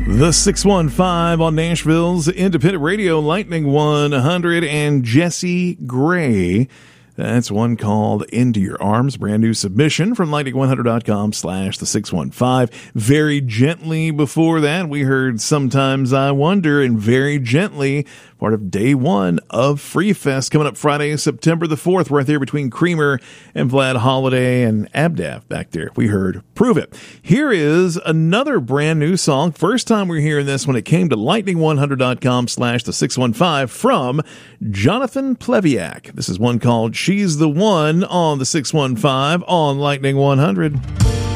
The 615 on Nashville's Independent Radio, Lightning 100, and Jessie Gray. That's one called Into Your Arms, brand new submission from lightning100.com/the615. Very Gently before that, we heard Sometimes I Wonder, and Very Gently, part of day one of Free Fest, coming up Friday, September the 4th, right there between Creamer and Vlad Holiday and Abdav back there. We heard Prove It. Here is another brand new song. First time we're hearing this when it came to lightning100.com/the615 from Jonathan Pleviak. This is one called She's the One on the 615 on Lightning 100.